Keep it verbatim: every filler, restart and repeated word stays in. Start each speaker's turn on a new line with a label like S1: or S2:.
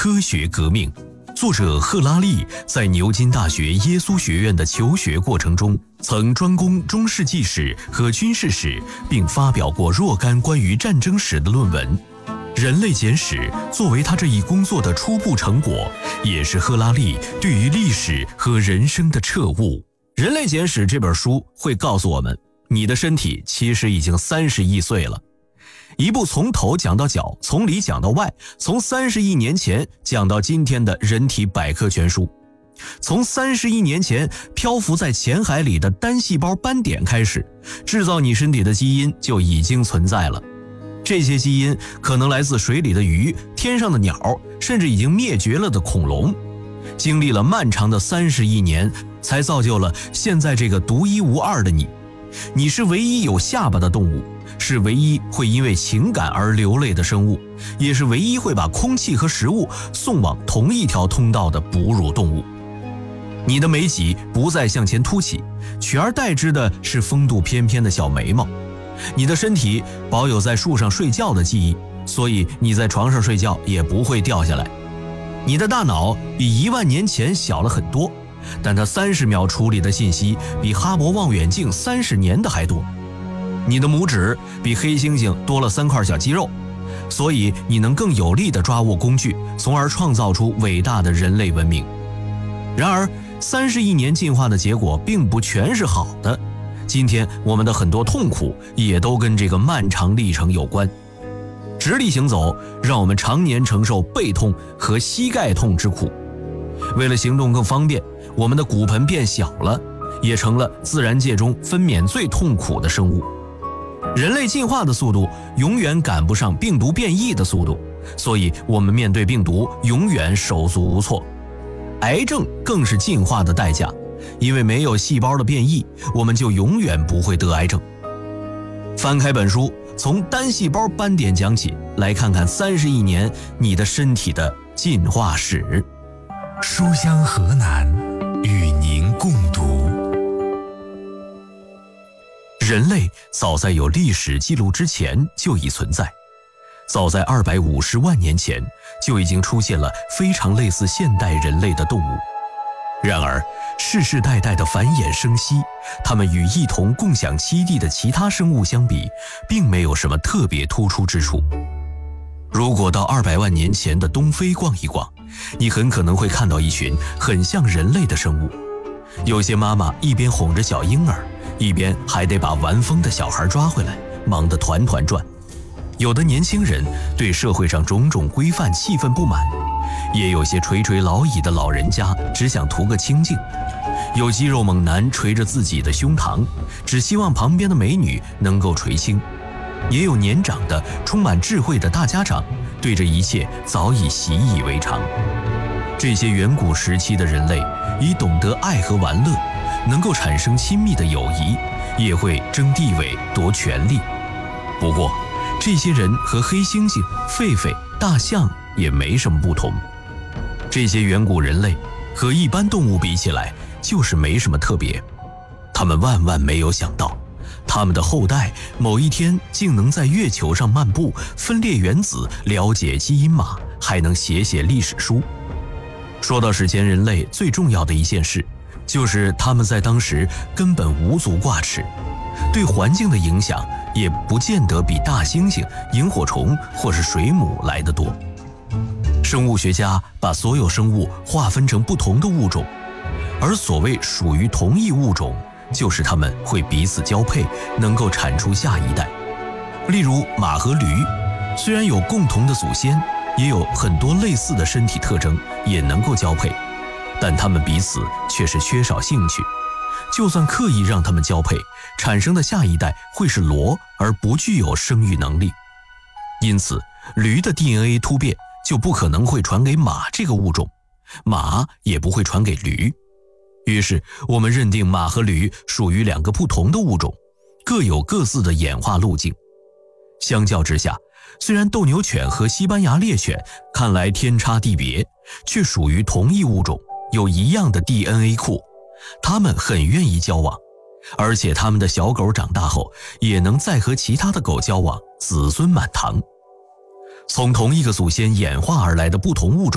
S1: 科学革命。作者赫拉利在牛津大学耶稣学院的求学过程中，曾专攻中世纪史和军事史，并发表过若干关于战争史的论文。《人类简史》作为他这一工作的初步成果，也是赫拉利对于历史和人生的彻悟。《人类简史》这本书会告诉我们，你的身体其实已经三十亿岁了。一部从头讲到脚，从里讲到外，从三十亿年前讲到今天的人体百科全书。从三十亿年前漂浮在浅海里的单细胞斑点开始，制造你身体的基因就已经存在了。这些基因可能来自水里的鱼、天上的鸟，甚至已经灭绝了的恐龙。经历了漫长的三十亿年，才造就了现在这个独一无二的你。你是唯一有下巴的动物，是唯一会因为情感而流泪的生物，也是唯一会把空气和食物送往同一条通道的哺乳动物。你的眉脊不再向前凸起，取而代之的是风度翩翩的小眉毛。你的身体保有在树上睡觉的记忆，所以你在床上睡觉也不会掉下来。你的大脑比一万年前小了很多，但它三十秒处理的信息比哈勃望远镜三十年的还多。你的拇指比黑猩猩多了三块小肌肉，所以你能更有力地抓握工具，从而创造出伟大的人类文明。然而，三十亿年进化的结果并不全是好的。今天我们的很多痛苦也都跟这个漫长历程有关。直立行走让我们常年承受背痛和膝盖痛之苦。为了行动更方便，我们的骨盆变小了，也成了自然界中分娩最痛苦的生物。人类进化的速度永远赶不上病毒变异的速度，所以我们面对病毒永远手足无措。癌症更是进化的代价，因为没有细胞的变异，我们就永远不会得癌症。翻开本书，从单细胞斑点讲起，来看看三十亿年你的身体的进化史。
S2: 书香河南，与您共读。
S1: 人类早在有历史记录之前就已存在，早在二百五十万年前就已经出现了非常类似现代人类的动物。然而，世世代代的繁衍生息，它们与一同共享栖地的其他生物相比，并没有什么特别突出之处。如果到二百万年前的东非逛一逛，你很可能会看到一群很像人类的生物。有些妈妈一边哄着小婴儿，一边还得把玩疯的小孩抓回来，忙得团团转。有的年轻人对社会上种种规范气愤不满，也有些垂垂老矣的老人家只想图个清静。有肌肉猛男捶着自己的胸膛，只希望旁边的美女能够垂青。也有年长的充满智慧的大家长，对这一切早已习以为常。这些远古时期的人类以懂得爱和玩乐，能够产生亲密的友谊，也会争地位夺权力。不过这些人和黑猩猩、狒狒、大象也没什么不同。这些远古人类和一般动物比起来，就是没什么特别。他们万万没有想到，他们的后代某一天竟能在月球上漫步，分裂原子，了解基因码，还能写写历史书。说到史前人类最重要的一件事，就是他们在当时根本无足挂齿，对环境的影响也不见得比大猩猩、萤火虫或是水母来得多。生物学家把所有生物划分成不同的物种，而所谓属于同一物种，就是它们会彼此交配，能够产出下一代。例如马和驴，虽然有共同的祖先，也有很多类似的身体特征，也能够交配，但它们彼此却是缺少兴趣。就算刻意让它们交配，产生的下一代会是骡，而不具有生育能力。因此，驴的 D N A 突变就不可能会传给马这个物种，马也不会传给驴。于是我们认定马和驴属于两个不同的物种，各有各自的演化路径。相较之下，虽然斗牛犬和西班牙猎犬看来天差地别，却属于同一物种，有一样的 D N A 库，它们很愿意交往，而且它们的小狗长大后也能再和其他的狗交往，子孙满堂。从同一个祖先演化而来的不同物种